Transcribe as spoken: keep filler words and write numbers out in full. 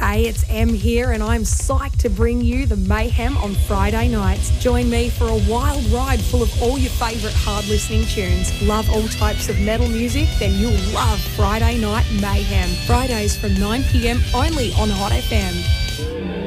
Hey, it's Em here, and I'm psyched to bring you the mayhem on Friday nights. Join me for a wild ride full of all your favourite hard listening tunes. Love all types of metal music? Then you'll love Friday Night Mayhem. Fridays from nine p m only on Hot F M.